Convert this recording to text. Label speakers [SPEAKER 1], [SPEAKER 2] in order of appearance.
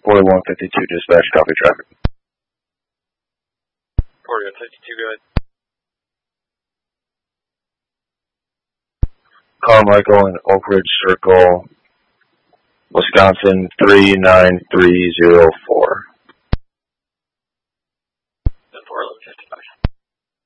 [SPEAKER 1] 4152 dispatch, copy traffic.
[SPEAKER 2] 4152, go ahead.
[SPEAKER 1] Carmichael and Oak Ridge Circle, Wisconsin 39304.